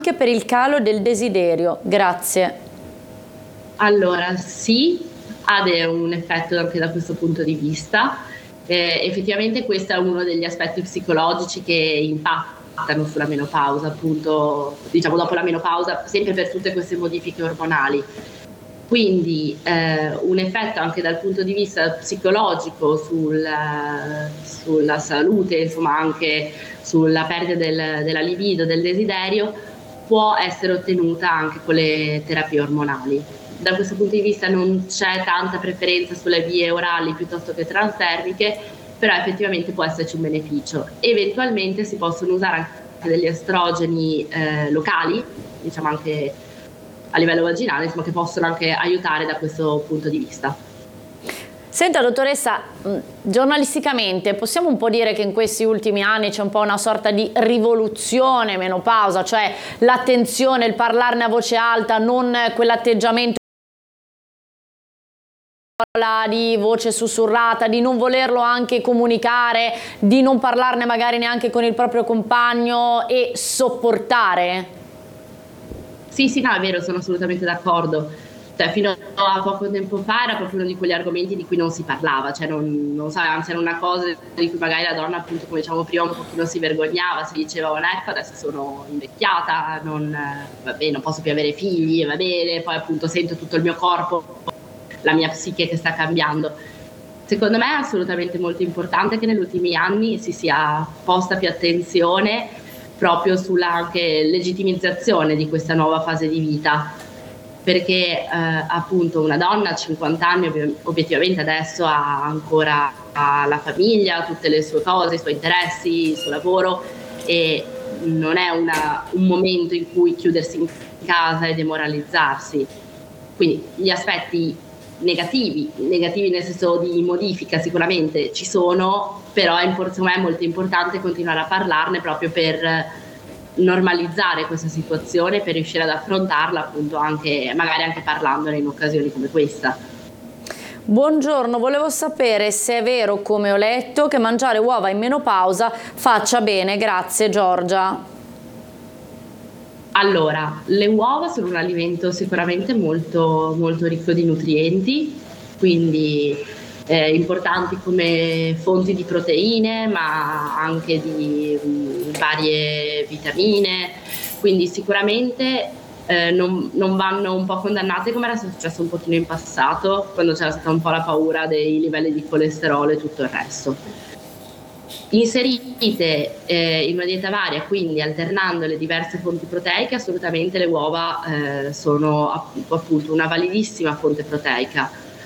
Anche per il calo del desiderio. Grazie. Allora, sì, ha un effetto anche da questo punto di vista. Effettivamente questo è uno degli aspetti psicologici che impattano sulla menopausa, appunto, diciamo dopo la menopausa, sempre per tutte queste modifiche ormonali. Quindi un effetto anche dal punto di vista psicologico sulla salute, insomma anche sulla perdita della libido, del desiderio, può essere ottenuta anche con le terapie ormonali. Da questo punto di vista non c'è tanta preferenza sulle vie orali piuttosto che transtermiche, però effettivamente può esserci un beneficio. Eventualmente si possono usare anche degli estrogeni locali, diciamo anche a livello vaginale, insomma, che possono anche aiutare da questo punto di vista. Senta dottoressa, giornalisticamente possiamo un po' dire che in questi ultimi anni c'è un po' una sorta di rivoluzione menopausa, cioè l'attenzione, il parlarne a voce alta, non quell'atteggiamento di voce sussurrata, di non volerlo anche comunicare, di non parlarne magari neanche con il proprio compagno e sopportare? Sì, no, è vero, sono assolutamente d'accordo. Cioè, fino a poco tempo fa era proprio uno di quegli argomenti di cui non si parlava, cioè non sa, anzi era una cosa di cui magari la donna, appunto, come diciamo prima, un pochino si vergognava, si diceva, oh, ecco, adesso sono invecchiata, vabbè, non posso più avere figli, va bene, poi appunto sento tutto il mio corpo, la mia psiche che sta cambiando. Secondo me è assolutamente molto importante che negli ultimi anni si sia posta più attenzione proprio sulla anche legittimizzazione di questa nuova fase di vita, perché appunto una donna a 50 anni obiettivamente adesso ha ancora la famiglia, tutte le sue cose, i suoi interessi, il suo lavoro, e non è un momento in cui chiudersi in casa e demoralizzarsi. Quindi gli aspetti negativi nel senso di modifica sicuramente ci sono, però secondo me è molto importante continuare a parlarne proprio per normalizzare questa situazione, per riuscire ad affrontarla appunto anche magari anche parlandone in occasioni come questa. Buongiorno, volevo sapere se è vero, come ho letto, che mangiare uova in menopausa faccia bene. Grazie Giorgia. Allora, le uova sono un alimento sicuramente molto, molto ricco di nutrienti, quindi importanti come fonti di proteine, ma anche di varie vitamine, quindi sicuramente non vanno un po' condannate come era successo un pochino in passato, quando c'era stata un po' la paura dei livelli di colesterolo e tutto il resto. Inserite in una dieta varia, quindi alternando le diverse fonti proteiche, assolutamente le uova sono appunto una validissima fonte proteica.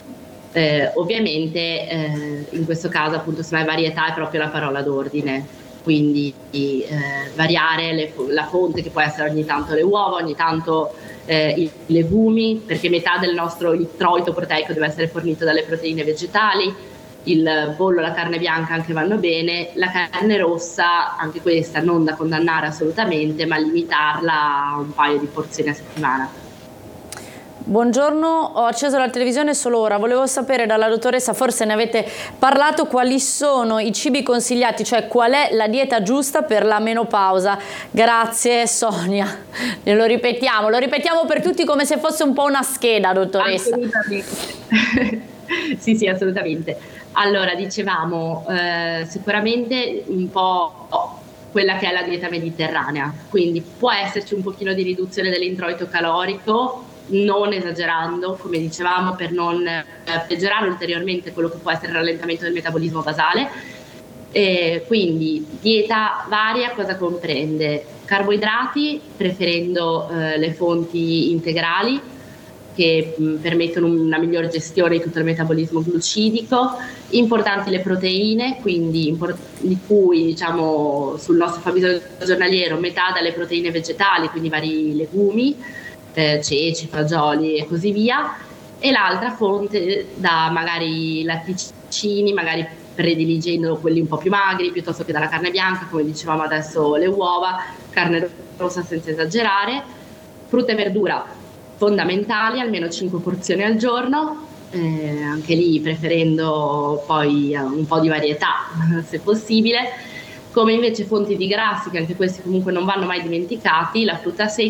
Ovviamente in questo caso appunto se non hai varietà è proprio la parola d'ordine, quindi variare la fonte, che può essere ogni tanto le uova, ogni tanto i legumi, perché metà del nostro introito proteico deve essere fornito dalle proteine vegetali. Il pollo, la carne bianca anche vanno bene, la carne rossa, anche questa non da condannare assolutamente, ma limitarla a un paio di porzioni a settimana. Buongiorno, ho acceso la televisione solo ora, volevo sapere dalla dottoressa, forse ne avete parlato, quali sono i cibi consigliati, cioè qual è la dieta giusta per la menopausa. Grazie Sonia, lo ripetiamo per tutti come se fosse un po' una scheda, dottoressa. Assolutamente. Sì, assolutamente. Allora, dicevamo sicuramente un po' quella che è la dieta mediterranea, quindi può esserci un pochino di riduzione dell'introito calorico, non esagerando, come dicevamo, per non peggiorare ulteriormente quello che può essere il rallentamento del metabolismo basale. Quindi dieta varia cosa comprende? Carboidrati, preferendo le fonti integrali, che permettono una migliore gestione di tutto il metabolismo glucidico, importanti le proteine, quindi di cui diciamo sul nostro fabbisogno giornaliero metà dalle proteine vegetali, quindi vari legumi, ceci, fagioli e così via, e l'altra fonte da magari latticini, magari prediligendo quelli un po' più magri, piuttosto che dalla carne bianca, come dicevamo adesso le uova, carne rossa senza esagerare, frutta e verdura fondamentali, almeno 5 porzioni al giorno, anche lì preferendo poi un po' di varietà se possibile. Come invece fonti di grassi, che anche questi comunque non vanno mai dimenticati, la frutta secca,